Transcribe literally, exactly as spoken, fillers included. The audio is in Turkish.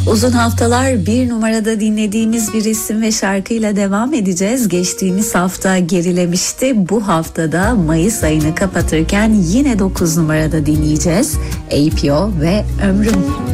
Uzun haftalar bir numarada dinlediğimiz bir isim ve şarkıyla devam edeceğiz. Geçtiğimiz hafta gerilemişti. Bu haftada Mayıs ayını kapatırken yine dokuz numarada dinleyeceğiz. A P O ve Ömrüm.